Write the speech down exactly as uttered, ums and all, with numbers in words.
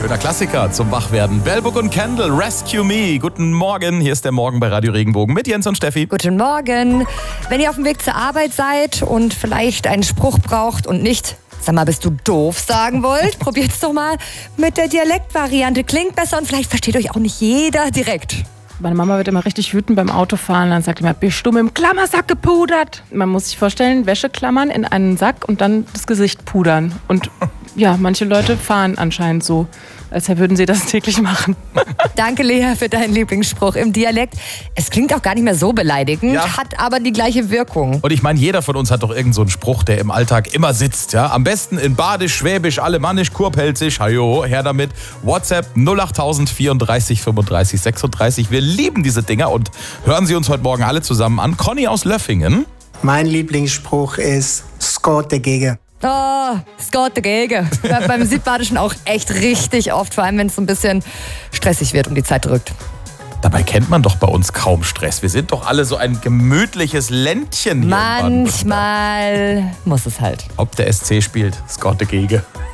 Schöner Klassiker zum Wachwerden. Bellbook und Candle, Rescue Me. Guten Morgen, hier ist der Morgen bei Radio Regenbogen mit Jens und Steffi. Guten Morgen. Wenn ihr auf dem Weg zur Arbeit seid und vielleicht einen Spruch braucht und nicht, sag mal, bist du doof, sagen wollt, probiert's doch mal mit der Dialektvariante. Klingt besser und vielleicht versteht euch auch nicht jeder direkt. Meine Mama wird immer richtig wütend beim Autofahren. Dann sagt immer, bist du mit dem Klammersack gepudert? Man muss sich vorstellen, Wäscheklammern in einen Sack und dann das Gesicht pudern. Und ja, manche Leute fahren anscheinend so, als würden sie das täglich machen. Danke, Lea, für deinen Lieblingsspruch im Dialekt. Es klingt auch gar nicht mehr so beleidigend, Ja. hat aber die gleiche Wirkung. Und ich meine, jeder von uns hat doch irgend so einen Spruch, der im Alltag immer sitzt. Ja? Am besten in Badisch, Schwäbisch, Alemannisch, Kurpelzisch. Hajo, her damit. WhatsApp null acht tausend vierunddreißig fünfunddreißig sechsunddreißig. Wir lieben diese Dinger und hören Sie uns heute Morgen alle zusammen an. Conny aus Löffingen. Mein Lieblingsspruch ist Scott dagegen. Oh, Scott dagegen. Ja, beim Südbadischen auch echt richtig oft, vor allem wenn es so ein bisschen stressig wird und die Zeit drückt. Dabei kennt man doch bei uns kaum Stress. Wir sind doch alle so ein gemütliches Ländchen hier in Baden-Württemberg. Manchmal muss es halt. Ob der S C spielt, Scott dagegen.